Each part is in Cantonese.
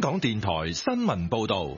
港電台新聞報道。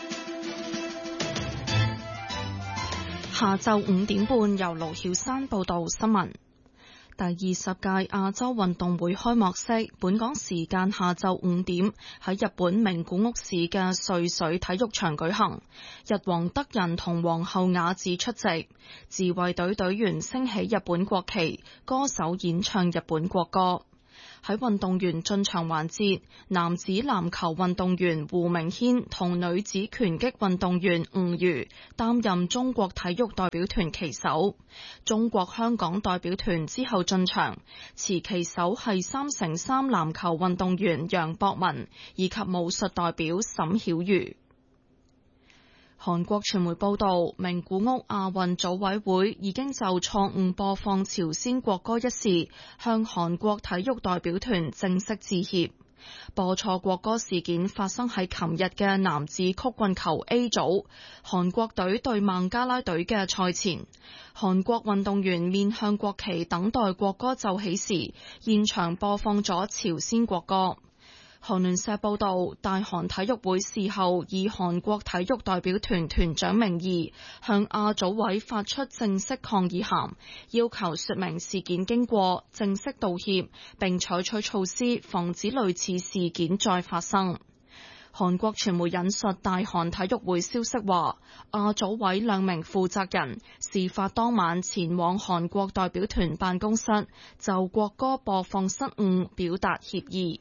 下晝5點半，由盧曉山報道新聞。第20屆亞洲運動會開幕式，本港時間下晝5點喺日本名古屋市嘅瑞水體育場舉行。日皇德仁同皇后雅子出席，自衛隊隊員升起日本國旗，歌手演唱日本國歌。喺運動員進場環節，男子籃球運動員胡明軒同女子拳擊運動員吳瑜擔任中國體育代表團旗手。中國香港代表團之後進場，持旗手係3×3籃球運動員楊博文以及武術代表沈曉瑜。韓國傳媒報道，名古屋亞運組委會已經就錯誤播放朝鮮國歌一事向韓國體育代表團正式致歉。播錯國歌事件發生喺琴日嘅男子曲棍球 A 組，韓國隊對孟加拉隊嘅賽前，韓國運動員面向國旗等待國歌奏起時，現場播放咗朝鮮國歌。韓聯社報道，大韓體育會事後以韓國體育代表團團長名義向亞組委發出正式抗議函，要求說明事件經過，正式道歉，並採取措施防止類似事件再發生。韓國傳媒引述大韓體育會消息話，亞組委2名負責人事發當晚前往韓國代表團辦公室，就國歌播放失誤表達歉意。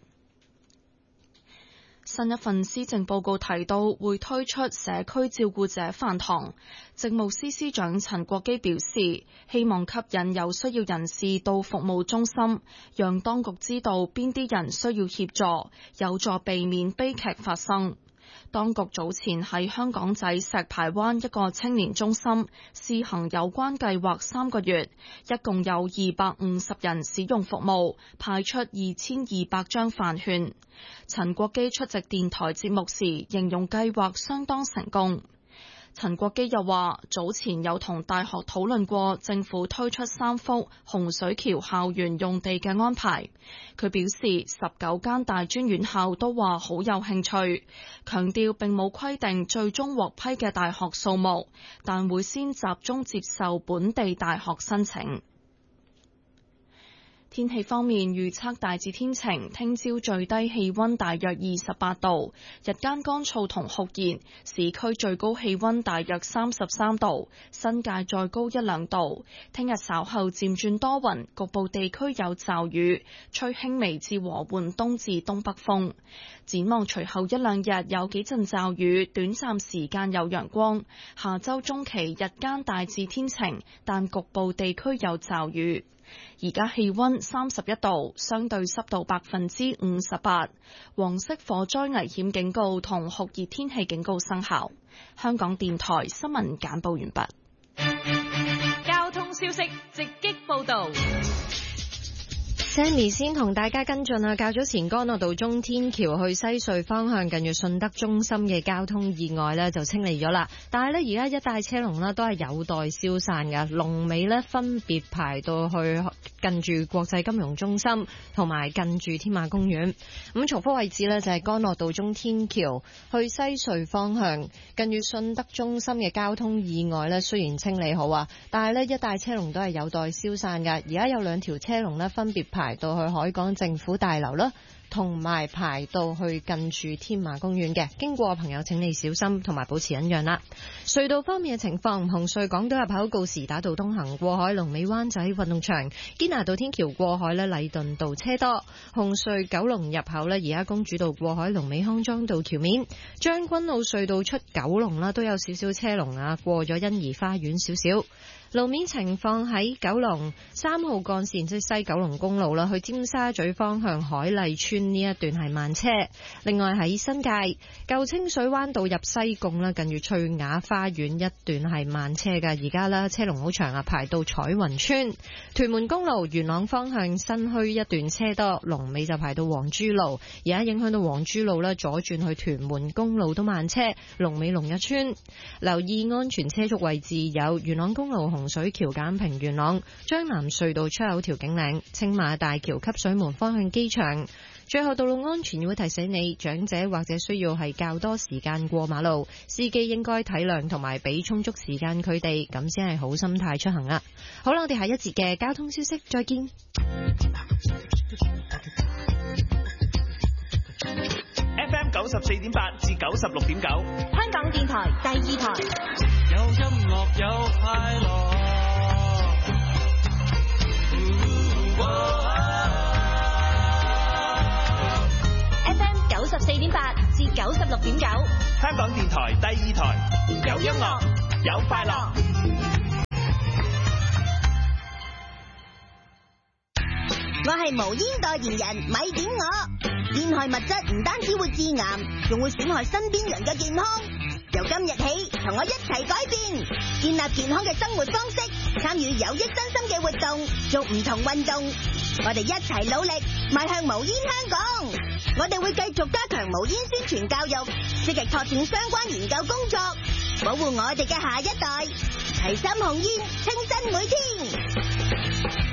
新一份施政報告提到會推出社區照顧者飯堂，政務司司長陳國基表示，希望吸引有需要人士到服務中心，讓當局知道邊啲人需要協助，有助避免悲劇發生。當局早前喺香港仔石排灣一個青年中心試行有關計劃3個月，一共有250人使用服務，派出2200張飯券。陳國基出席電台節目時形容計劃相當成功。陳國基又話，早前有同大學討論過政府推出3幅洪水橋校園用地嘅安排。佢表示19間大專院校都話好有興趣，強調並冇規定最終獲批嘅大學數目，但會先集中接受本地大學申請。天氣方面預測大致天晴，聽朝最低氣溫大約28度，日間乾燥同酷熱，市區最高氣溫大約33度，新界再高1-2度。聽日稍後漸轉多雲，局部地區有驟雨，吹輕微至和緩東至東北風。展望隨後1-2日有幾陣驟雨，短暫時間有陽光。下周中期日間大致天晴，但局部地區有驟雨。而家氣溫31度，相對濕度58%，黃色火災危險警告同酷熱天氣警告生效。香港電台新聞簡報完畢。 交通消息直擊報道。 Sammy 先同大家跟進啊，較早前干諾道中天橋去西隧方向近住信德中心嘅交通意外呢就清理咗啦，但係呢而家一帶車龍呢都係有待消散嘅，龍尾呢分別排到去近住國際金融中心同埋近住天馬公園。咁重複位置呢就係干諾道中天橋去西隧方向近住信德中心嘅交通意外呢雖然清理好啊，但係呢一帶車龍都係有待消散嘅，而家有2條車龍呢分別排到去海港政府大樓啦，同埋排到去近住天馬公園嘅，經過朋友請你小心同埋保持忍讓啦。隧道方面嘅情況，紅隧港島入口告士打道東行過海，龍尾灣仔運動場堅拿道天橋過海呢，禮頓道車多。紅隧九龍入口呢，而家公主道過海，龍尾康莊道橋面。將軍澳隧道出九龍啦，都有少少車龍啊，過咗欣怡花園少少。路面情況喺九龍3號幹線，即係西九龍公路啦，去尖沙咀方向海麗村呢一段係慢車。另外喺新界舊清水灣道入西貢啦，近住翠雅花園一段係慢車㗎，而家啦車龍好長啊，排到彩雲村。屯門公路元朗方向新墟一段車多，龍尾就排到黃珠路，而家影響到黃珠路啦，左轉去屯門公路都慢車，龍尾龍日村。留意安全車速位置有元朗公路洪水橋簡平元朗、將南隧道出口調景嶺、青馬大橋汲水門方向機場、 最後，道路安全會提醒你，長者或者需要係較多時間過馬路，司機應該體諒同埋俾充足時間佢哋，咁先係好心態出行啊！好啦，我哋下一節嘅交通消息再見。 FM 94.8至96.9， 香港電台第二台， 有音樂有快樂。 FM 94.8至96.9， 香港電台第二台，有音樂有快樂。 我係無煙代言人，咪點我。煙害物質唔單止會致癌，仲會損害身邊人嘅健康。由今日起，同我一齊改變，建立健康嘅生活方式，參與有益身心嘅活動，做唔同運動。我哋一齊努力，邁向無煙香港。我哋會繼續加強無煙宣傳教育，積極拓展相關研究工作，保護我哋嘅下一代。齊心控煙，清新每天。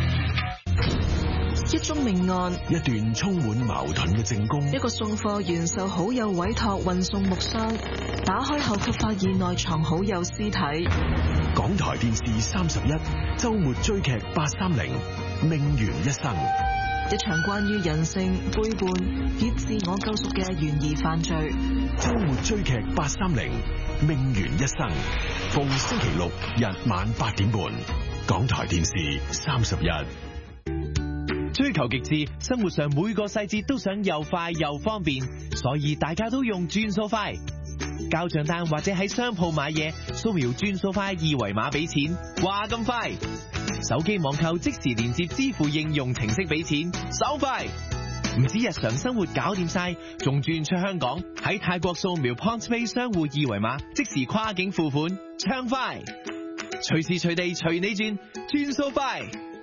一宗命案， 一段充滿矛盾嘅證供， 一個送貨員受好友委託運送木箱，打開後卻發現內藏好友屍體。 港台電視31周末追劇830命懸一生， 一場關於人性背叛與自我救贖嘅懸疑犯罪。 周末追劇830命懸一生，逢星期六日晚8點半，港台電視31。 追求極致，生活上每個細節都想又快又方便，所以大家都用轉數快。交賬單或者喺商鋪買嘢，掃描轉數快二維碼俾錢，話咁快。手機網購即時連接支付應用程式俾錢，手快。唔止日常生活搞掂晒，仲轉出香港，喺泰國掃描 PointsPay 商戶二維碼，即時跨境付款，暢快。隨時隨地隨你轉，轉數快。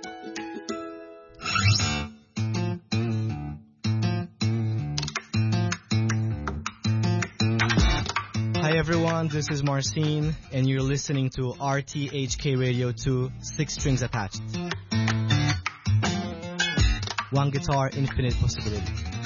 Hi everyone, this is Marcin, and you're listening to RTHK Radio 2, 6 Strings Attached. One guitar, infinite possibility.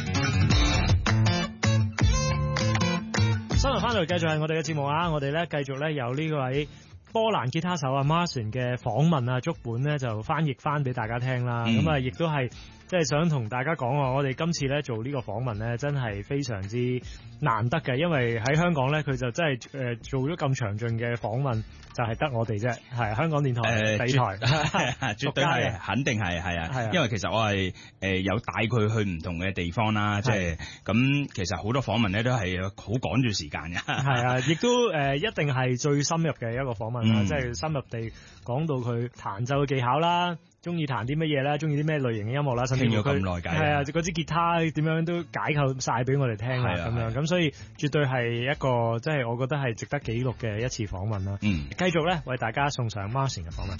新聞翻嚟繼續係我哋嘅節目啊！我哋咧繼續咧有呢位波蘭吉他手啊 Marcin 嘅訪問啊，足本咧就翻譯翻俾大家聽啦。咁啊，亦都係即係想同大家講啊，我哋今次咧做呢個訪問咧，真係非常之難得嘅，因為喺香港咧，佢就真係做咗咁詳盡嘅訪問，就係得我哋啫，係香港電台第二台， 絕對係，肯定係啊，因為其實我係有帶佢去唔同嘅地方啦，即係咁，其實好多訪問咧都係好趕住時間嘅， 係啊，亦都一定係最深入嘅一個訪問啦，即係深入地講到佢彈奏嘅技巧啦。中意彈啲乜嘢啦？中意啲咩類型嘅音樂啦？甚至乎佢係啊，嗰支吉他點樣都解構晒俾我哋聽啊！咁樣咁，所以絕對係一個即係我覺得係值得記錄嘅一次訪問啦。繼續咧為大家送上 Marcin 嘅訪問。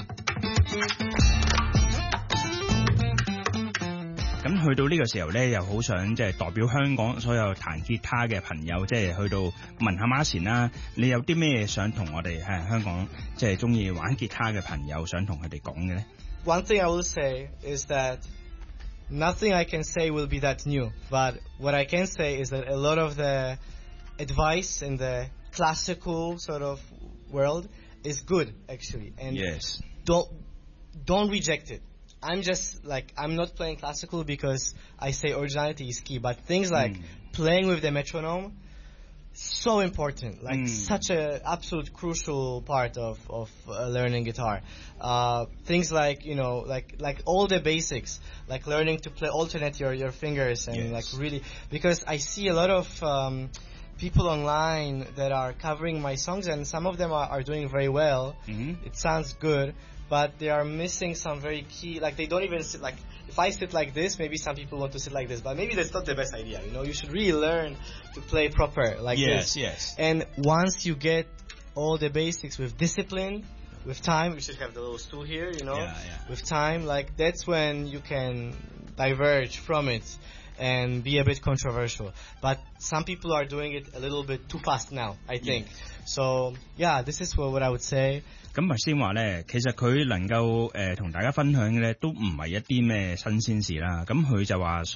咁去到呢個時候咧，又好想即係代表香港所有彈吉他嘅朋友，即係去到問下 Marcin 啦，你有啲咩想同我哋香港即係中意玩吉他嘅朋友想同佢哋講嘅咧 ？One thing I will say is that nothing I can say will be that new, but what I can say is that a lot of the advice in the classical sort of world is good, actually, and yes. don't reject it. I'm not playing classical because I say originality is key, but things like playing with the metronome, so important, like such a absolute crucial part of learning guitar. Things like, like all the basics, like learning to play, alternate your fingers and like really, because I see a lot of people online that are covering my songs, and some of them are doing very well. It sounds good, but they are missing some very key, like they don't even sit, like if I sit like this, maybe some people want to sit like this, but maybe that's not the best idea, you should really learn to play proper like this. Yes. And once you get all the basics with discipline, with time, we should have the little stool here, with time, like that's when you can diverge from it and be a bit controversial. But some people are doing it a little bit too fast now, I think. So, yeah, this is what I would say. 咁Marcin話咧，其實佢能夠同大家分享嘅咧，都唔係一啲咩新鮮事啦。咁佢就話想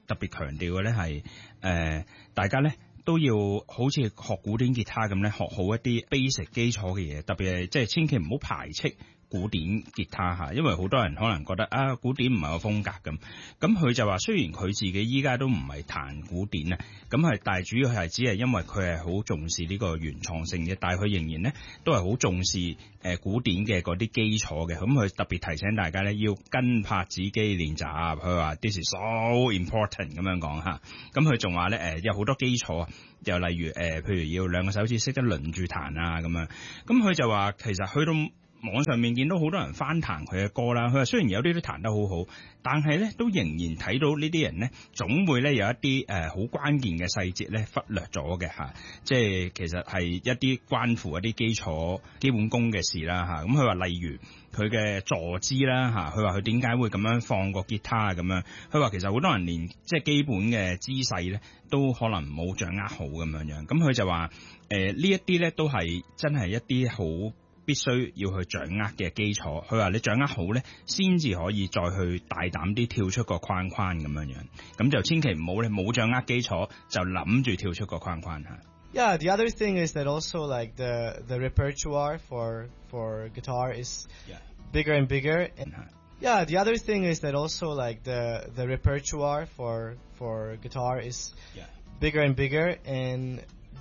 特別強調嘅咧係大家咧都要好似學古典吉他咁咧，學好一啲 basic 基礎嘅嘢，特別係即係千祈唔好排斥古典吉他嚇，因為好多人可能覺得啊古典唔係個風格咁。咁佢就話雖然佢自己依家都唔係彈古典啊，但係主要係只係因為佢係好重視呢個原創性嘅，但係佢仍然咧都係好重視古典嘅嗰啲基礎嘅。咁佢特別提醒大家咧要跟拍子機練習，佢話 This is so important 咁樣講嚇。咁佢仲話咧有好多基礎，又例如譬如要兩個手指識得輪住彈啊咁樣。咁佢就話其實去到網上面見到好多人翻彈佢嘅歌啦，佢話雖然有啲都彈得好好，但係咧都仍然睇到呢啲人咧總會咧有一啲好關鍵嘅細節咧忽略咗嘅嚇，即係其實係一啲關乎一啲基本功嘅事啦嚇。咁佢話例如佢嘅坐姿啦嚇，佢話佢點解會咁樣放個吉他啊咁樣，佢話其實好多人連即係基本嘅姿勢咧都可能冇掌握好咁樣。咁佢就話呢一啲咧都係真係一啲好必須要去掌握嘅基礎，佢話你掌握好咧，先至可以再去大膽啲跳出個框框咁樣。咁就千祈唔好咧，冇掌握基礎就諗住跳出個框框嚇。 Yeah, the other thing is that also like the repertoire for guitar is bigger and bigger. And, yeah, the other thing is that also like the repertoire for guitar is bigger and bigger, and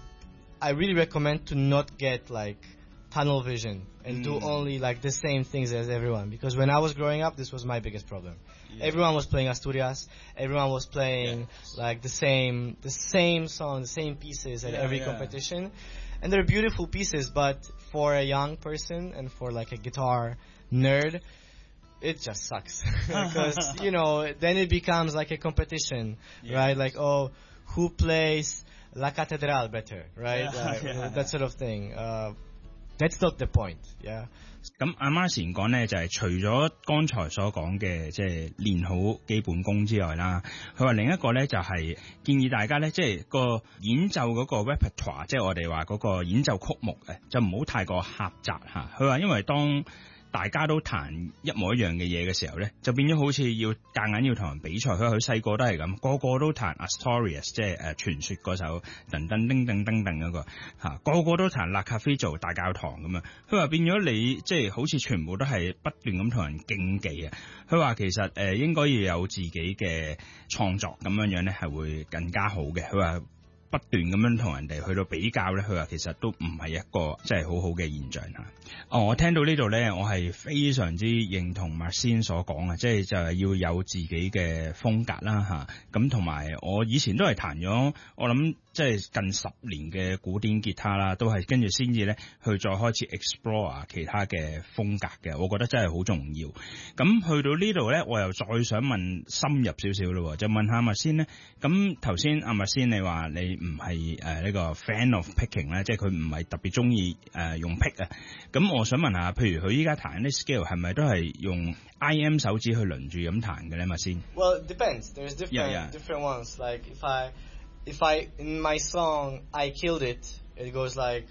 I really recommend to not get like tunnel vision and do only like the same things as everyone, because when I was growing up this was my biggest problem. Everyone was playing Asturias, everyone was playing like the same song, the same pieces at every competition, and they're beautiful pieces, but for a young person and for like a guitar nerd it just sucks because you know then it becomes like a competition, right? Like, oh, who plays La Catedral better, right? That sort of thing. That's not the point, yeah. 咁阿媽前講咧就係除咗剛才所講嘅即係練好基本功之外啦，佢話另一個咧就係建議大家咧即係個演奏嗰個 repertoire， 即係我哋話嗰個演奏曲目就唔好太過狹窄嚇。佢話因為當大家都彈一模一樣嘅嘢嘅時候咧，就變咗好似要夾硬要同人比賽。佢話佢細個都係咁，個個都彈 Asturias， 即係傳說嗰首噔噔叮噔噔噔嗰個嚇，個個都彈 La Cathedral 大教堂咁樣。佢話變咗你即係好似全部都係不斷咁同人競技啊。佢話其實應該要有自己嘅創作咁樣咧，係會更加好嘅。佢話不斷咁樣同人哋去到比較咧，佢話其實都唔係一個即係好好嘅現象嚇。我聽到呢度咧，我係非常之認同麥先所講嘅，即係就係要有自己嘅風格啦嚇。咁同埋我以前都係彈咗，我諗即係近10年嘅古典吉他啦，都係跟住先至咧去再開始 explore 其他嘅風格嘅。我覺得真係好重要。咁去到呢度咧，我又再想問深入少少咯，就問下麥先咧。咁頭先阿麥先你話你唔係呢個 fan of picking 咧，即係佢唔係特別中意用 pick 啊。咁我想問下，譬如佢依家彈啲 scale 係咪都係用 IM 手指去輪住咁彈嘅咧？麥先 ？Well, it depends. There's different ones. Like if I in my song I Killed It, it goes like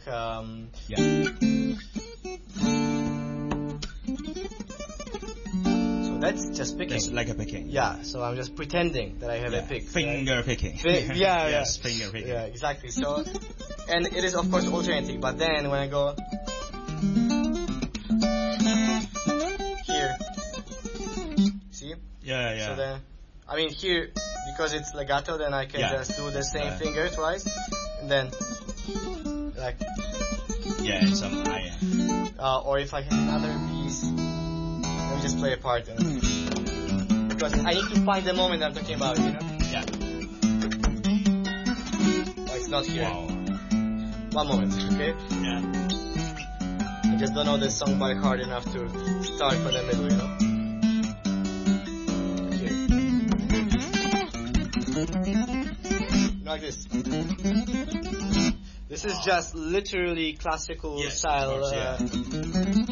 So that's just picking. That's like a picking. Yeah. So I'm just pretending that I have a pick. Finger picking. Yes, finger picking. Yeah, exactly. So, and it is of course alternating. But then when I go here, see? Yeah. So then, I mean here, because it's legato, then I can just do the same finger twice, and then like. Yeah, some iron. Or if I have another piece, let me just play a part. Because I need to find the moment I'm talking about, you know? Yeah. Oh, it's not here. Wow. One moment, okay? Yeah. I just don't know this song by heart enough to start from the middle, you know? Like this. This is just literally classical style.